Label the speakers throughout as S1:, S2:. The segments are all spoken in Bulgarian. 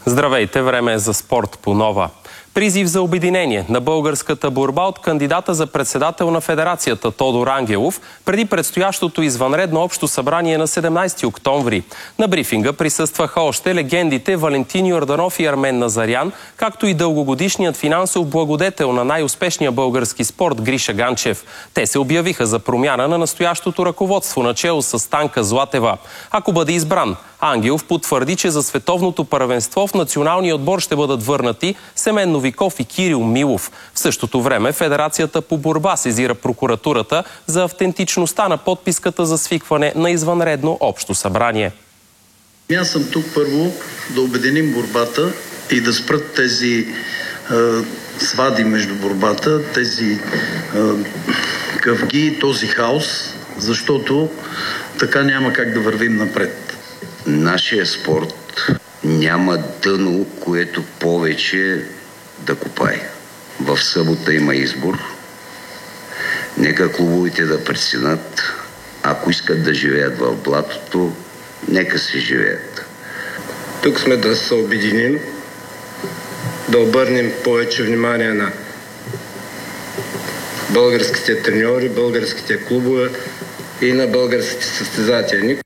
S1: Здравейте, време е за спорт по нова. Призив за обединение на българската борба от кандидата за председател на Федерацията Тодор Ангелов преди предстоящото извънредно общо събрание на 17 октомври. На брифинга присъстваха още легендите Валентин Йорданов и Армен Назарян, както и дългогодишният финансов благодетел на най-успешния български спорт Гриша Ганчев. Те се обявиха за промяна на настоящото ръководство начело с Станка Златева. Ако бъде избран, Ангелов потвърди, че за световното първенство в националния отбор ще бъдат върнати Семен Новиков и Кирил Милов. В същото време Федерацията по борба сезира прокуратурата за автентичността на подписката за свикване на извънредно общо събрание.
S2: Аз съм тук първо да обединим борбата и да спрат тези свади между борбата, тези къвги и този хаос, защото така няма как да вървим напред.
S3: Нашия спорт няма дъно, което повече да копае. В събота има избор. Нека клубовете да преценят. Ако искат да живеят в блатото, нека се живеят.
S4: Тук сме да се обединим, да обърнем повече внимание на българските треньори, българските клубове и на българските състезатели.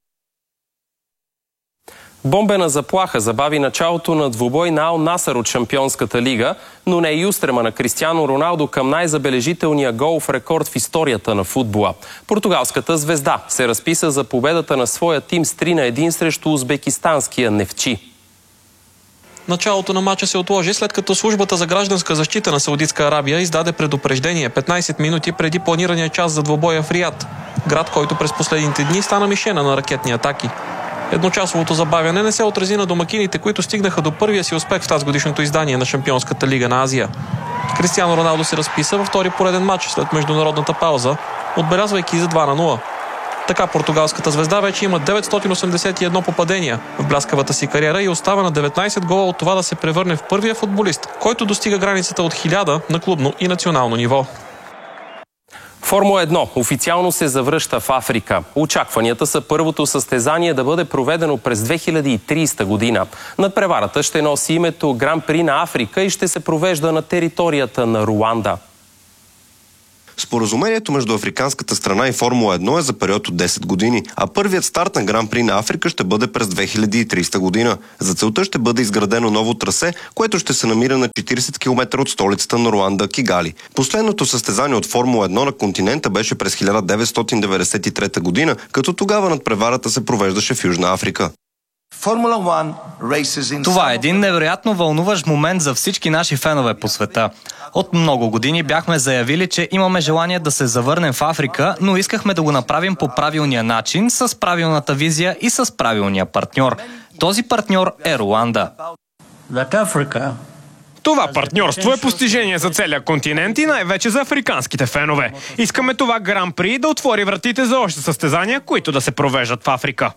S1: Бомбена заплаха забави началото на двубой на Ал Насър от Шампионската лига, но не и устрема на Кристиано Роналдо към най-забележителния голов рекорд в историята на футбола. Португалската звезда се разписа за победата на своя тим с 3-1 срещу узбекистанския Нефчи.
S5: Началото на матча се отложи, след като службата за гражданска защита на Саудитска Арабия издаде предупреждение 15 минути преди планирания час за двубоя в Риад, град, който през последните дни стана мишена на ракетни атаки. Едночасовото забавяне не се отрази на домакините, които стигнаха до първия си успех в тазгодишното издание на Шампионската лига на Азия. Кристиано Роналдо се разписа във втори пореден матч след международната пауза, отбелязвайки за 2-0. Така португалската звезда вече има 981 попадения в бляскавата си кариера и остава на 19 гола от това да се превърне в първия футболист, който достига границата от 1000 на клубно и национално ниво.
S1: Формула 1 официално се завръща в Африка. Очакванията са първото състезание да бъде проведено през 2030 година. Надпреварата ще носи името Гран При на Африка и ще се провежда на територията на Руанда.
S6: Споразумението между африканската страна и Формула 1 е за период от 10 години, а първият старт на Гран При на Африка ще бъде през 2030 година. За целта ще бъде изградено ново трасе, което ще се намира на 40 км от столицата на Руанда, Кигали. Последното състезание от Формула 1 на континента беше през 1993 година, като тогава надпреварата се провеждаше в Южна Африка.
S7: Това е един невероятно вълнуващ момент за всички наши фенове по света. От много години бяхме заявили, че имаме желание да се завърнем в Африка, но искахме да го направим по правилния начин, с правилната визия и с правилния партньор. Този партньор е Руанда.
S8: Това партньорство е постижение за целия континент и най-вече за африканските фенове. Искаме това Гран При да отвори вратите за още състезания, които да се провеждат в Африка.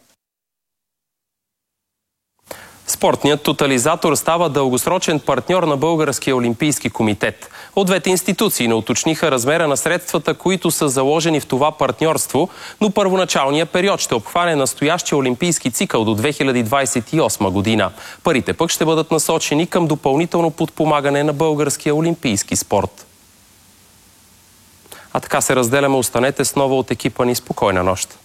S1: Спортният тотализатор става дългосрочен партньор на Българския олимпийски комитет. От двете институции не уточниха размера на средствата, които са заложени в това партньорство, но първоначалният период ще обхване настоящия олимпийски цикъл до 2028 година. Парите пък ще бъдат насочени към допълнително подпомагане на българския олимпийски спорт. А така се разделяме. Останете с нова от екипа ни. Спокойна нощ!